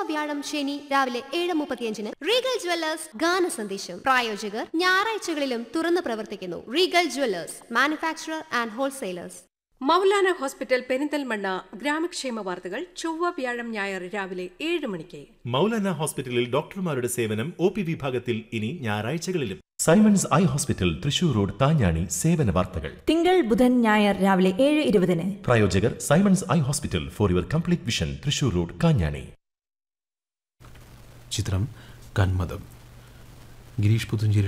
വ്യാഴം, ശനി രാവിലെ 7:35 റീഗൽ ജ്വല്ലേഴ്സ് ഗാന സന്ദേശം. പ്രായോജകർ ഞായറാഴ്ചകളിലും തുറന്നു പ്രവർത്തിക്കുന്നു. Regal Jewellers, manufacturer and wholesalers. Maulana hospital Perinthalmanna ഗ്രാമക്ഷേമ വാർത്തകൾ ചൊവ്വ, വ്യാഴം, ഞായർ രാവിലെ 7 മണിക്ക്. മൗലാന ഹോസ്പിറ്റലിൽ ഡോക്ടർമാരുടെ സേവനം OP വിഭാഗത്തിൽ ഇനി ഞായറാഴ്ചകളിലും. Symons eye hospital, Thrissur road, Kanjani. സേവന വാർത്തകൾ തിങ്കൾ, ബുധൻ, ഞായർ രാവിലെ 7:20. പ്രായോജകർ Symons eye hospital, for your complete vision, Thrissur road, Kanjani. ചിത്രം കന്മദം. ഗിരീഷ് പുത്തഞ്ചേരി